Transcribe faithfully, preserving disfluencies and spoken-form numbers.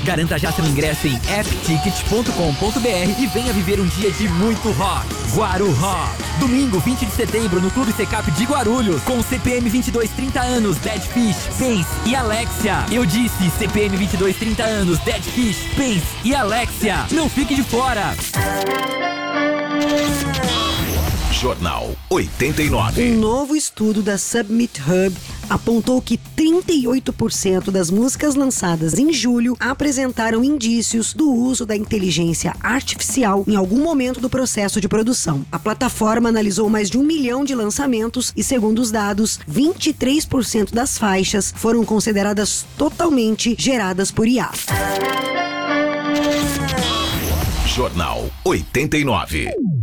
Garanta já seu ingresso em app ticket ponto com ponto b r e venha viver um dia de muito rock. Guaru Rock. Domingo, vinte de setembro, no Clube Secap de Guarulhos, com C P M vinte e dois trinta anos, Dead Fish, Pense e Alexia. Eu disse C P M vinte e dois trinta anos, Dead Fish, Pense e Alexia. Não fique de fora. Jornal oitenta e nove. Um novo estudo da Submit Hub apontou que trinta e oito por cento das músicas lançadas em julho apresentaram indícios do uso da inteligência artificial em algum momento do processo de produção. A plataforma analisou mais de um milhão de lançamentos e, segundo os dados, vinte e três por cento das faixas foram consideradas totalmente geradas por I A. Jornal oitenta e nove.